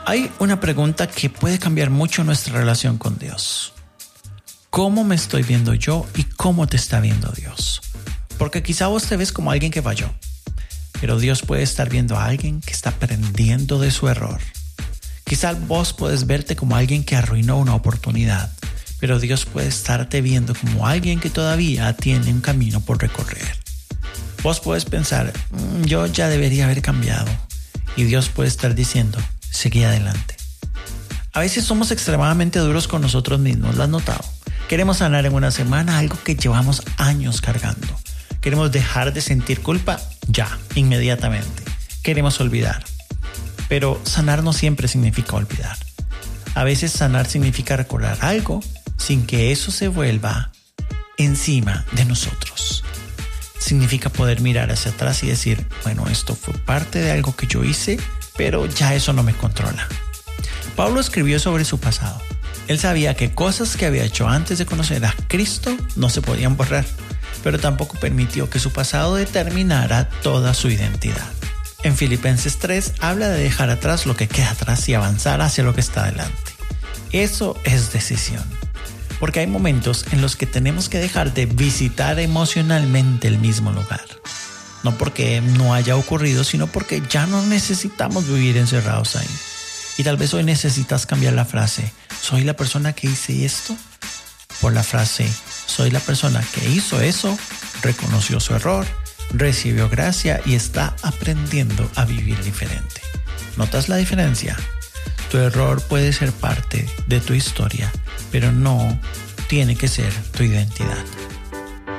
Hay una pregunta que puede cambiar mucho nuestra relación con Dios. ¿Cómo me estoy viendo yo y cómo te está viendo Dios? Porque quizá vos te ves como alguien que falló, pero Dios puede estar viendo a alguien que está aprendiendo de su error. Quizá vos puedes verte como alguien que arruinó una oportunidad, pero Dios puede estarte viendo como alguien que todavía tiene un camino por recorrer. Vos puedes pensar, yo ya debería haber cambiado, y Dios puede estar diciendo, seguí adelante. A veces somos extremadamente duros con nosotros mismos, ¿lo has notado? Queremos sanar en una semana algo que llevamos años cargando. Queremos dejar de sentir culpa ya, inmediatamente. Queremos olvidar. Pero sanar no siempre significa olvidar. A veces sanar significa recordar algo sin que eso se vuelva encima de nosotros. Significa poder mirar hacia atrás y decir, bueno, esto fue parte de algo que yo hice, pero ya eso no me controla. Pablo escribió sobre su pasado. Él sabía que cosas que había hecho antes de conocer a Cristo no se podían borrar, pero tampoco permitió que su pasado determinara toda su identidad. En Filipenses 3 habla de dejar atrás lo que queda atrás y avanzar hacia lo que está adelante. Eso es decisión. Porque hay momentos en los que tenemos que dejar de visitar emocionalmente el mismo lugar. No porque no haya ocurrido, sino porque ya no necesitamos vivir encerrados ahí. Y tal vez hoy necesitas cambiar la frase, ¿soy la persona que hice esto? Por la frase, soy la persona que hizo eso, reconoció su error, recibió gracia y está aprendiendo a vivir diferente. ¿Notas la diferencia? Tu error puede ser parte de tu historia, pero no tiene que ser tu identidad.